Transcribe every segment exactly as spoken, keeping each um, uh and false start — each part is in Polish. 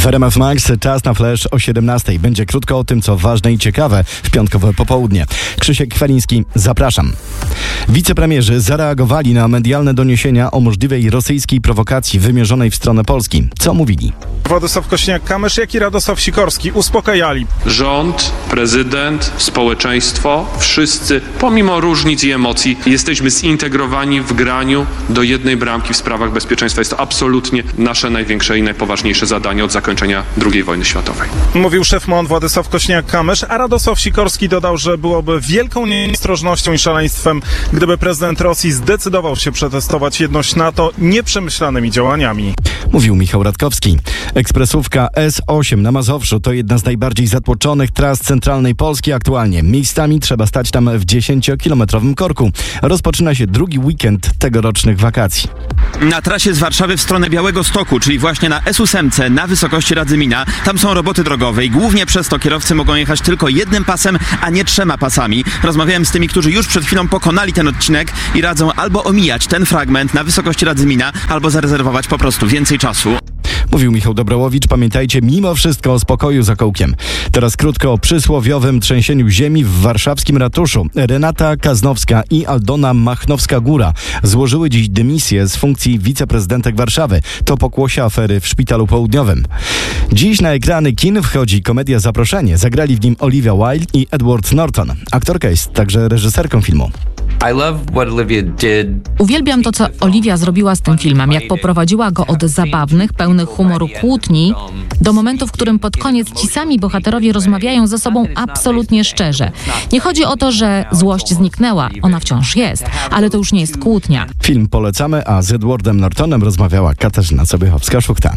W R M F Max czas na flash o siedemnastej. Będzie krótko o tym, co ważne i ciekawe w piątkowe popołudnie. Krzysiek Kwaliński, zapraszam. Wicepremierzy zareagowali na medialne doniesienia o możliwej rosyjskiej prowokacji wymierzonej w stronę Polski. Co mówili? Władysław Kosiniak-Kamysz, jak i Radosław Sikorski uspokajali. Rząd, prezydent, społeczeństwo, wszyscy, pomimo różnic i emocji, jesteśmy zintegrowani w graniu do jednej bramki w sprawach bezpieczeństwa. Jest to absolutnie nasze największe i najpoważniejsze zadanie od zakończenia drugiej wojny światowej. Mówił szef M O N Władysław Kosiniak-Kamysz, a Radosław Sikorski dodał, że byłoby wielką nieostrożnością i szaleństwem, gdyby prezydent Rosji zdecydował się przetestować jedność NATO nieprzemyślanymi działaniami. Mówił Michał Radkowski. Ekspresówka S osiem na Mazowszu to jedna z najbardziej zatłoczonych tras centralnej Polski aktualnie. Miejscami trzeba stać tam w dziesięciokilometrowym korku. Rozpoczyna się drugi weekend tegorocznych wakacji. Na trasie z Warszawy w stronę Białegostoku, czyli właśnie na S osiem na wysokości Radzymina, tam są roboty drogowe i głównie przez to kierowcy mogą jechać tylko jednym pasem, a nie trzema pasami. Rozmawiałem z tymi, którzy już przed chwilą pokonali ten odcinek i radzą albo omijać ten fragment na wysokości Radzymina, albo zarezerwować po prostu więcej czasu. Mówił Michał Dobrołowicz. Pamiętajcie mimo wszystko o spokoju za kołkiem. Teraz krótko o przysłowiowym trzęsieniu ziemi w warszawskim ratuszu. Renata Kaznowska i Aldona Machnowska-Góra złożyły dziś dymisję z funkcji wiceprezydentek Warszawy. To pokłosie afery w Szpitalu Południowym. Dziś na ekrany kin wchodzi komedia Zaproszenie. Zagrali w nim Olivia Wilde i Edward Norton. Aktorka jest także reżyserką filmu. Uwielbiam to, co Olivia zrobiła z tym filmem, jak poprowadziła go od zabawnych, pełnych humoru kłótni do momentu, w którym pod koniec ci sami bohaterowie rozmawiają ze sobą absolutnie szczerze. Nie chodzi o to, że złość zniknęła, ona wciąż jest, ale to już nie jest kłótnia. Film polecamy, a z Edwardem Nortonem rozmawiała Katarzyna Sobiechowska-Szuchta.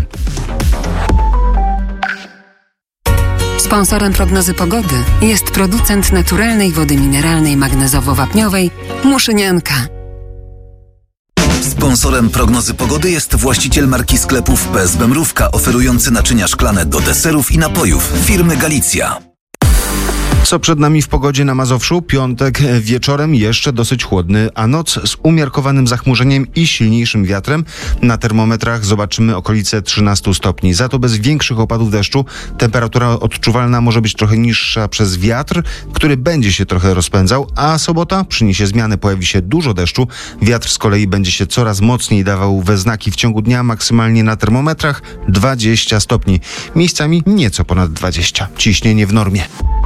Sponsorem prognozy pogody jest producent naturalnej wody mineralnej magnezowo-wapniowej Muszynianka. Sponsorem prognozy pogody jest właściciel marki sklepów P S B Mrówka, oferujący naczynia szklane do deserów i napojów firmy Galicja. Co przed nami w pogodzie na Mazowszu? Piątek wieczorem jeszcze dosyć chłodny, a noc z umiarkowanym zachmurzeniem i silniejszym wiatrem. Na termometrach zobaczymy okolice trzynastu stopni. Za to bez większych opadów deszczu temperatura odczuwalna może być trochę niższa przez wiatr, który będzie się trochę rozpędzał, a sobota przyniesie zmiany. Pojawi się dużo deszczu. Wiatr z kolei będzie się coraz mocniej dawał we znaki w ciągu dnia, maksymalnie na termometrach dwadzieścia stopni. Miejscami nieco ponad dwadzieścia. Ciśnienie w normie.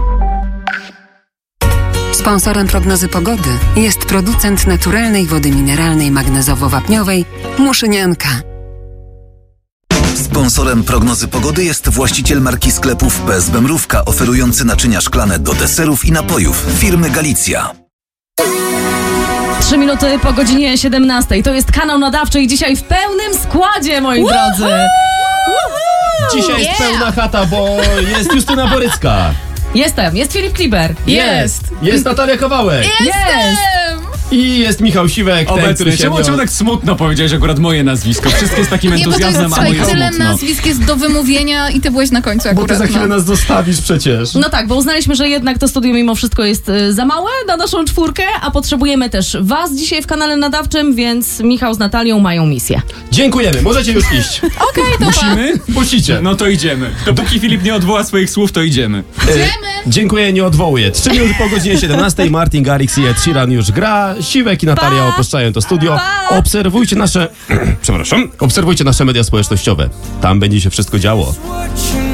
Sponsorem prognozy pogody jest producent naturalnej wody mineralnej magnezowo-wapniowej Muszynianka. Sponsorem prognozy pogody jest właściciel marki sklepów P S B Mrówka, oferujący naczynia szklane do deserów i napojów firmy Galicja. Trzy minuty po godzinie siedemnastej. To jest kanał nadawczy i dzisiaj w pełnym składzie, moi Woohoo! drodzy. Woohoo! Dzisiaj jest yeah! pełna chata, bo jest Justyna Borycka. Jestem, jest Filip Kliber. Jest. Jest Natalia Kawałek. Jest. I jest Michał Siwek. Ten, Obecny. się Czemu, czemu tak smutno powiedziałeś akurat moje nazwisko? Wszystkie z takim entuzjazmem, a moje tyle smutno. nazwisk jest do wymówienia i ty byłeś na końcu akurat. Bo ty za chwilę no. nas zostawisz przecież. No tak, bo uznaliśmy, że jednak to studio mimo wszystko jest y, za małe na naszą czwórkę, a potrzebujemy też was dzisiaj w kanale nadawczym, więc Michał z Natalią mają misję. Dziękujemy, możecie już iść. Okej, okay, to Musimy? Musicie. No to idziemy. Dopóki Filip nie odwoła swoich słów, to idziemy. Idziemy. Dziękuję, nie odwołuję. Trzy minuty po godzinie siedemnastej Martin Garrix i Ed Sheeran już gra. Siwek i Natalia pa. opuszczają to studio. Pa. Obserwujcie nasze... Przepraszam. Obserwujcie nasze media społecznościowe. Tam będzie się wszystko działo.